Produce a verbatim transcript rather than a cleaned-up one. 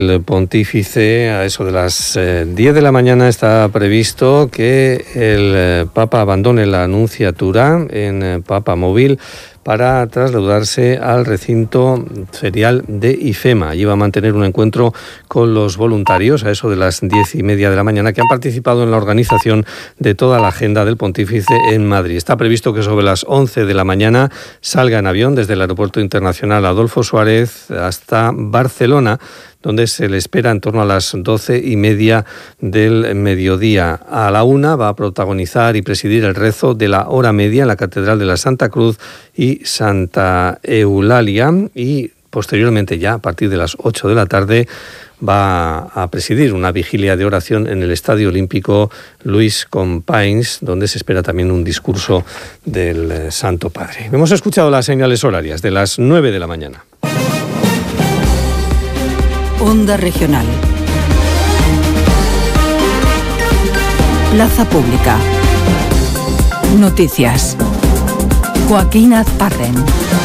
El pontífice, a eso de las eh, diez de la mañana, está previsto que el eh, Papa abandone la nunciatura en eh, Papa Móvil para trasladarse al recinto ferial de IFEMA. Allí va a mantener un encuentro con los voluntarios a eso de las diez y media de la mañana que han participado en la organización de toda la agenda del pontífice en Madrid. Está previsto que sobre las once de la mañana salga en avión desde el Aeropuerto Internacional Adolfo Suárez hasta Barcelona, donde se le espera en torno a las doce y media del mediodía. A la una va a protagonizar y presidir el rezo de la hora media en la Catedral de la Santa Cruz y Santa Eulalia, y posteriormente, ya a partir de las ocho de la tarde, va a presidir una vigilia de oración en el Estadio Olímpico Luis Companys, donde se espera también un discurso del Santo Padre. Hemos escuchado las señales horarias de las nueve de la mañana. Onda Regional. Plaza Pública. Noticias. Joaquín Azparren.